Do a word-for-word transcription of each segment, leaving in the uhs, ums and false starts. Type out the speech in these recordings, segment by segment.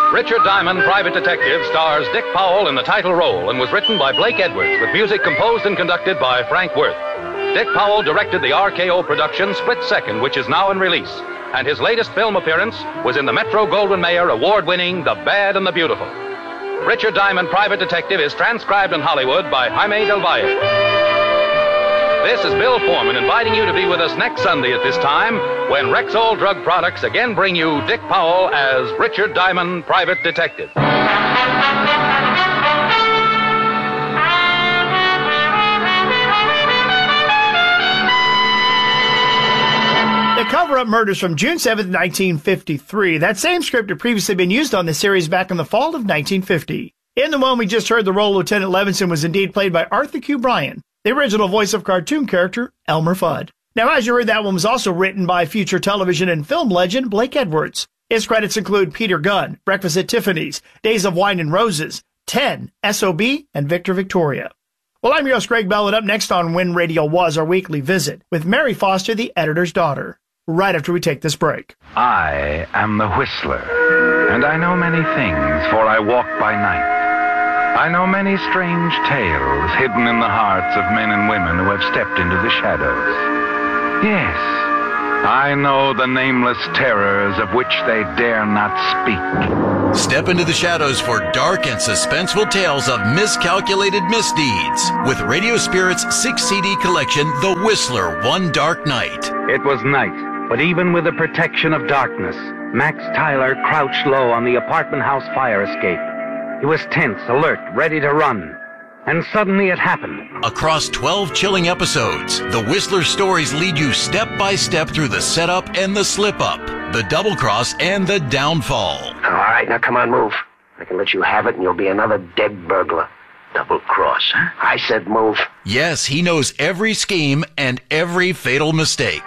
Richard Diamond, Private Detective, stars Dick Powell in the title role and was written by Blake Edwards with music composed and conducted by Frank Worth. Dick Powell directed the R K O production Split Second, which is now in release. And his latest film appearance was in the Metro-Goldwyn-Mayer award-winning The Bad and the Beautiful. Richard Diamond, Private Detective is transcribed in Hollywood by Jaime Del Valle. This is Bill Foreman inviting you to be with us next Sunday at this time when Rexall Drug Products again bring you Dick Powell as Richard Diamond, Private Detective. The Cover-Up Murders from June seventh, nineteen fifty-three. That same script had previously been used on the series back in the fall of nineteen fifty. In the one we just heard, the role of Lieutenant Levinson was indeed played by Arthur Q. Bryan, the original voice of cartoon character Elmer Fudd. Now, as you heard, that one was also written by future television and film legend Blake Edwards. His credits include Peter Gunn, Breakfast at Tiffany's, Days of Wine and Roses, ten, S O B, and Victor Victoria. Well, I'm your host, Greg Bell, and up next on When Radio Was, our weekly visit with Mary Foster, the editor's daughter, right after we take this break. I am the Whistler, and I know many things, for I walk by night. I know many strange tales hidden in the hearts of men and women who have stepped into the shadows. Yes, I know the nameless terrors of which they dare not speak. Step into the shadows for dark and suspenseful tales of miscalculated misdeeds with Radio Spirit's six C D collection, The Whistler, One Dark Night. It was night, but even with the protection of darkness, Max Tyler crouched low on the apartment house fire escape. He was tense, alert, ready to run. And suddenly it happened. Across twelve chilling episodes, the Whistler stories lead you step by step through the setup and the slip-up, the double-cross and the downfall. All right, now come on, move. I can let you have it and you'll be another dead burglar. Double-cross, huh? I said move. Yes, he knows every scheme and every fatal mistake.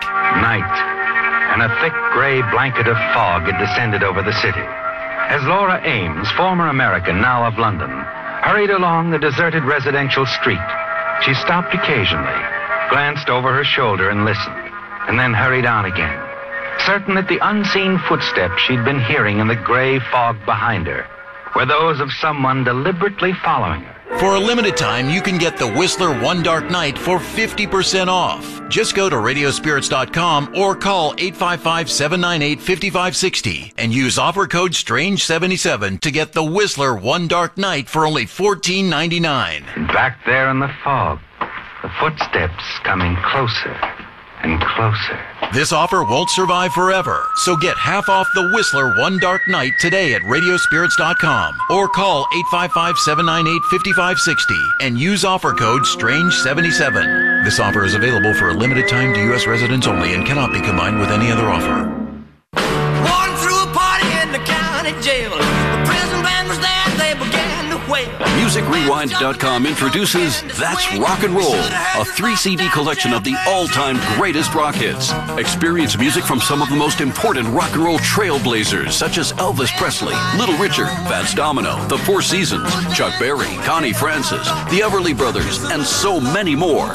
Night, and a thick gray blanket of fog had descended over the city. As Laura Ames, former American, now of London, hurried along the deserted residential street, she stopped occasionally, glanced over her shoulder and listened, and then hurried on again, certain that the unseen footsteps she'd been hearing in the gray fog behind her were those of someone deliberately following her. For a limited time, you can get the Whistler One Dark Night for fifty percent off. Just go to radio spirits dot com or call eight five five, seven nine eight, five five six zero and use offer code strange seventy-seven to get the Whistler One Dark Night for only fourteen ninety-nine. Back there in the fog, the footsteps coming closer and closer. This offer won't survive forever, so get half off the Whistler One Dark Night today at radio spirits dot com or call eight five five, seven nine eight, five five six zero and use offer code strange seventy-seven. This offer is available for a limited time to U S residents only and cannot be combined with any other offer. Walking through a party in the county jail. The prison band was there, they began to wail. music rewind dot com introduces That's Rock and Roll, a three C D collection of the all-time greatest rock hits. Experience music from some of the most important rock and roll trailblazers, such as Elvis Presley, Little Richard, Fats Domino, The Four Seasons, Chuck Berry, Connie Francis, the Everly Brothers, and so many more.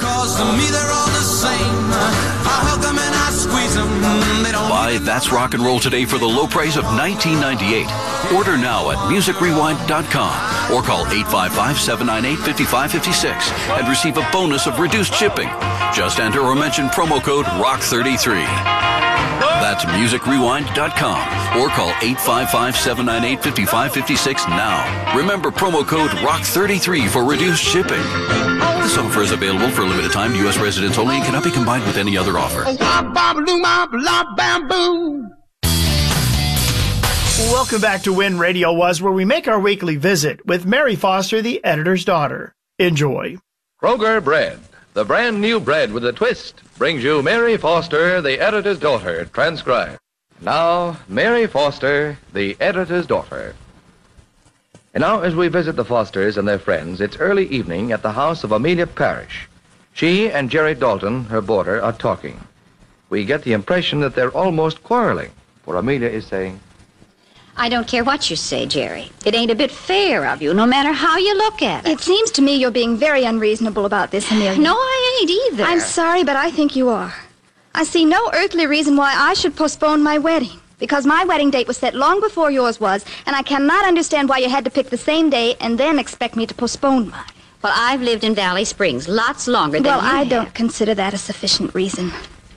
Buy That's Rock and Roll today for the low price of nineteen ninety-eight. Order now at music rewind dot com or call eight five five, seven nine eight, five five five six and receive a bonus of reduced shipping. Just enter or mention promo code rock thirty-three. That's music rewind dot com or call eight five five, seven nine eight, five five five six now. Remember promo code rock thirty-three for reduced shipping. This offer is available for a limited time to U S residents only and cannot be combined with any other offer. Welcome back to When Radio Was, where we make our weekly visit with Mary Foster, the editor's daughter. Enjoy. Kroger Bread, the brand new bread with a twist, brings you Mary Foster, the editor's daughter, transcribed. Now, Mary Foster, the editor's daughter. And now, as we visit the Fosters and their friends, it's early evening at the house of Amelia Parrish. She and Jerry Dalton, her boarder, are talking. We get the impression that they're almost quarreling, for Amelia is saying, I don't care what you say, Jerry. It ain't a bit fair of you, no matter how you look at it. It seems to me you're being very unreasonable about this, Amelia. No, I ain't either. I'm sorry, but I think you are. I see no earthly reason why I should postpone my wedding. Because my wedding date was set long before yours was, and I cannot understand why you had to pick the same day and then expect me to postpone mine. Well, I've lived in Valley Springs lots longer than well, you I have. don't consider that a sufficient reason.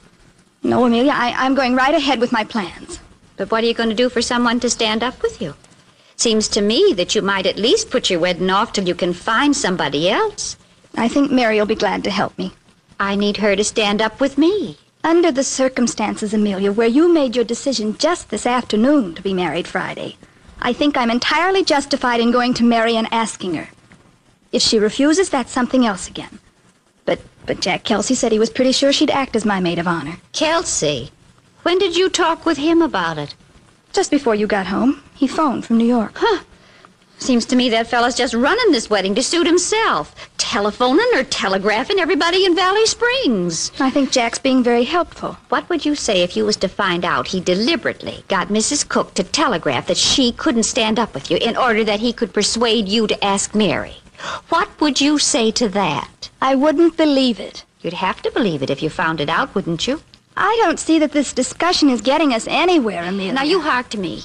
No, Amelia, I, I'm going right ahead with my plans. But what are you going to do for someone to stand up with you? Seems to me that you might at least put your wedding off till you can find somebody else. I think Mary will be glad to help me. I need her to stand up with me. Under the circumstances, Amelia, where you made your decision just this afternoon to be married Friday, I think I'm entirely justified in going to Mary and asking her. If she refuses, that's something else again. But but Jack Kelsey said he was pretty sure she'd act as my maid of honor. Kelsey? When did you talk with him about it? Just before you got home. He phoned from New York. Huh. Seems to me that fella's just running this wedding to suit himself. Telephoning or telegraphing everybody in Valley Springs. I think Jack's being very helpful. What would you say if you was to find out he deliberately got Missus Cook to telegraph that she couldn't stand up with you in order that he could persuade you to ask Mary? What would you say to that? I wouldn't believe it. You'd have to believe it if you found it out, wouldn't you? I don't see that this discussion is getting us anywhere, Amelia. Now, you hark to me.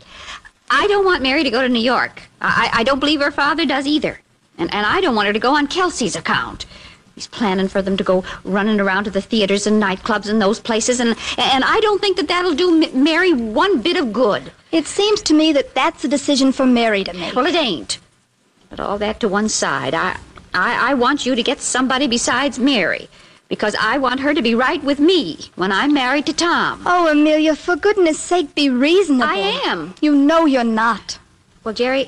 I don't want Mary to go to New York. I, I don't believe her father does either. And, and I don't want her to go on Kelsey's account. He's planning for them to go running around to the theaters and nightclubs and those places, and, and I don't think that that'll do M- Mary one bit of good. It seems to me that that's a decision for Mary to make. Well, it ain't. But all that to one side, I, I, I want you to get somebody besides Mary, because I want her to be right with me when I'm married to Tom. Oh, Amelia, for goodness sake, be reasonable. I am. You know you're not. Well, Jerry,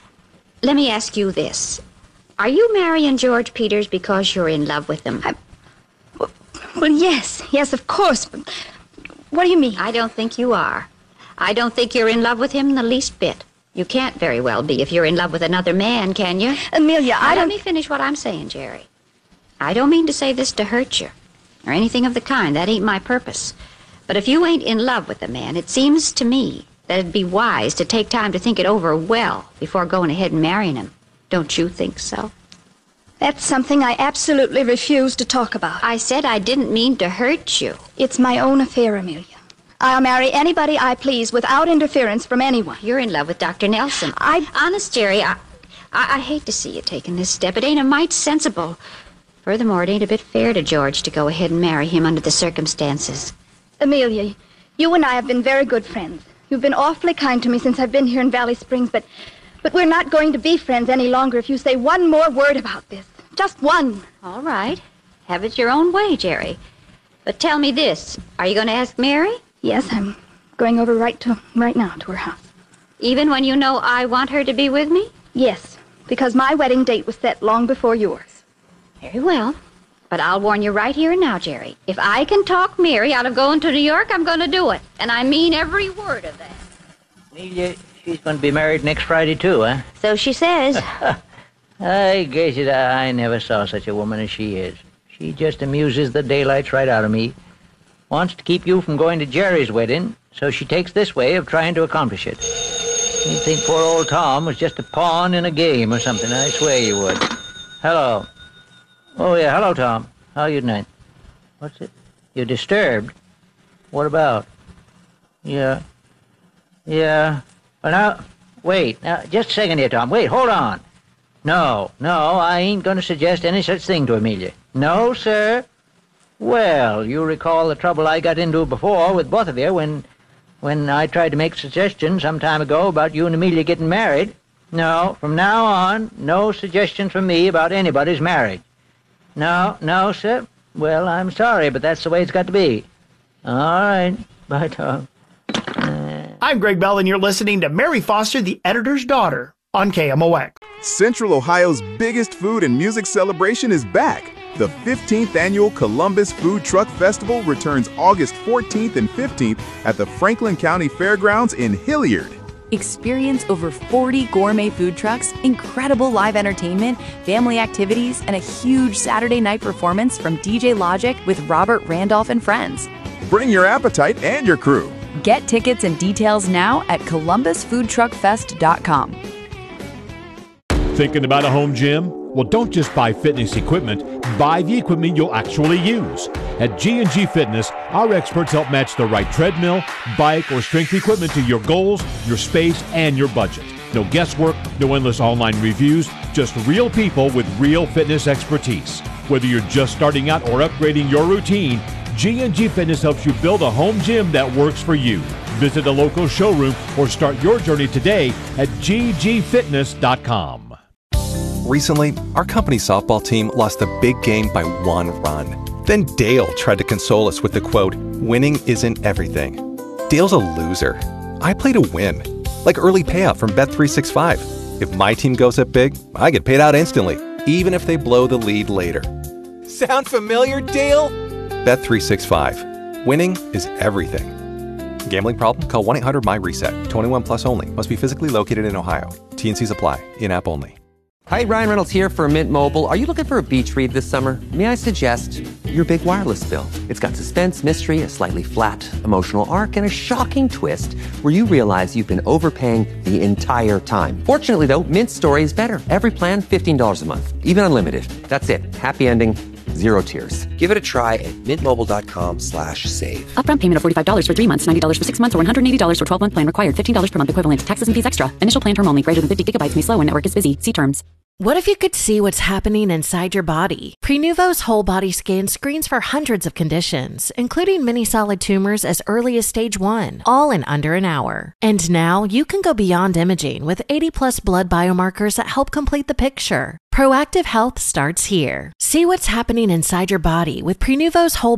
let me ask you this. Are you marrying George Peters because you're in love with him? I, well, well, yes, yes, of course. But what do you mean? I don't think you are. I don't think you're in love with him in the least bit. You can't very well be if you're in love with another man, can you? Amelia, now, I don't... Let me finish what I'm saying, Jerry. I don't mean to say this to hurt you, or anything of the kind. That ain't my purpose. But if you ain't in love with a man, it seems to me that it'd be wise to take time to think it over well before going ahead and marrying him. Don't you think so? That's something I absolutely refuse to talk about. I said I didn't mean to hurt you. It's my own affair, Amelia. I'll marry anybody I please without interference from anyone. You're in love with Doctor Nelson. I... Honest, Jerry, I, I, I hate to see you taking this step. It ain't a mite sensible. Furthermore, it ain't a bit fair to George to go ahead and marry him under the circumstances. Amelia, you and I have been very good friends. You've been awfully kind to me since I've been here in Valley Springs, but... But we're not going to be friends any longer if you say one more word about this. Just one. All right. Have it your own way, Jerry. But tell me this. Are you going to ask Mary? Yes, I'm going over right to right now to her house. Even when you know I want her to be with me? Yes, because my wedding date was set long before yours. Very well. But I'll warn you right here and now, Jerry. If I can talk Mary out of going to New York, I'm going to do it. And I mean every word of that. Amelia, she's going to be married next Friday, too, huh? So she says. I guess it, I never saw such a woman as she is. She just amuses the daylights right out of me. Wants to keep you from going to Jerry's wedding, so she takes this way of trying to accomplish it. You'd think poor old Tom was just a pawn in a game or something. I swear you would. Hello. Oh, yeah, hello, Tom. How are you tonight? What's it? You're disturbed? What about? Yeah. Yeah. Well, now, wait. Now, just a second here, Tom. Wait, hold on. No, no, I ain't going to suggest any such thing to Amelia. No, sir. Well, you recall the trouble I got into before with both of you when when I tried to make a suggestion some time ago about you and Amelia getting married. No, from now on, no suggestions from me about anybody's marriage. No, no, sir. Well, I'm sorry, but that's the way it's got to be. All right. Bye, Tom. Uh... I'm Greg Bell, and you're listening to Mary Foster, the Editor's Daughter, on K M O X. Central Ohio's biggest food and music celebration is back. The fifteenth Annual Columbus Food Truck Festival returns August fourteenth and fifteenth at the Franklin County Fairgrounds in Hilliard. Experience over forty gourmet food trucks, incredible live entertainment, family activities, and a huge Saturday night performance from D J Logic with Robert Randolph and friends. Bring your appetite and your crew. Get tickets and details now at columbus food truck fest dot com. Thinking about a home gym? Well, don't just buy fitness equipment. buy the equipment you'll actually use. At G and G Fitness, our experts help match the right treadmill, bike, or strength equipment to your goals, your space, and your budget. No guesswork, no endless online reviews, just real people with real fitness expertise. Whether you're just starting out or upgrading your routine, G and G Fitness helps you build a home gym that works for you. Visit a local showroom or start your journey today at g g fitness dot com. Recently, our company softball team lost the big game by one run. Then Dale tried to console us with the quote, "Winning isn't everything." Dale's a loser. I play to win. Like early payout from Bet three sixty-five. If my team goes up big, I get paid out instantly, even if they blow the lead later. Sound familiar, Dale? Bet three sixty-five. Winning is everything. Gambling problem? Call one eight hundred my reset. twenty-one plus only. Must be physically located in Ohio. T N Cs apply. In-app only. Hi, Ryan Reynolds here for Mint Mobile. Are you looking for a beach read this summer? May I suggest your big wireless bill? It's got suspense, mystery, a slightly flat emotional arc, and a shocking twist where you realize you've been overpaying the entire time. Fortunately, though, Mint's story is better. Every plan, fifteen dollars a month. Even unlimited. That's it. Happy ending. Zero tears. Give it a try at mintmobile.com slash save. Upfront payment of forty-five dollars for three months, ninety dollars for six months, or one hundred eighty dollars for twelve-month plan required. fifteen dollars per month equivalent. Taxes and fees extra. Initial plan term only. Greater than fifty gigabytes may slow when network is busy. See terms. What if you could see what's happening inside your body? Prenuvo's whole body scan screens for hundreds of conditions, including many solid tumors as early as stage one, all in under an hour. And now you can go beyond imaging with eighty plus blood biomarkers that help complete the picture. Proactive health starts here. See what's happening inside your body with Prenuvo's whole